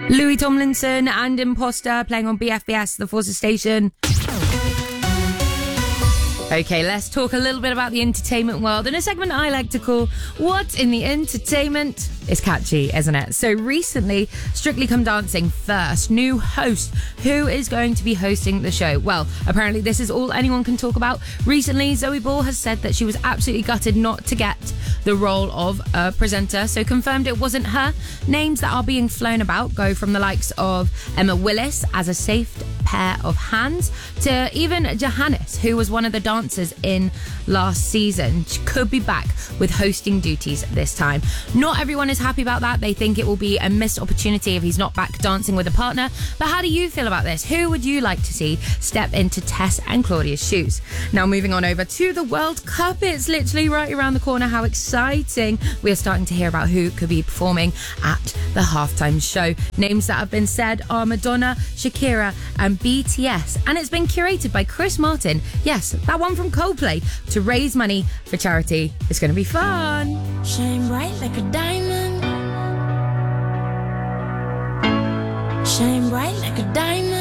Louis Tomlinson and Imposter playing on BFBS, the Forces Station. Okay, let's talk a little bit about the entertainment world in a segment I like to call What in the Entertainment? It's catchy, isn't it? So recently, Strictly Come Dancing first new host. Who is going to be hosting the show? Well, apparently this is all anyone can talk about. Recently, Zoe Ball has said that she was absolutely gutted not to get the role of a presenter, so confirmed it wasn't her. Names that are being flown about go from the likes of Emma Willis as a safe pair of hands to even Johannes, who was one of the dancers in last season. She could be back with hosting duties this time. Not everyone is happy about that. They think it will be a missed opportunity if he's not back dancing with a partner. But how do you feel about this? Who would you like to see step into Tess and Claudia's shoes? Now moving on over to the World Cup. It's literally right around the corner. How exciting. We are starting to hear about who could be performing at the halftime show. Names that have been said are Madonna, Shakira and BTS. And it's been curated by Chris Martin. Yes, that one from Coldplay, to raise money for charity. It's going to be fun. Shine bright like a diamond. Shine bright like a diamond.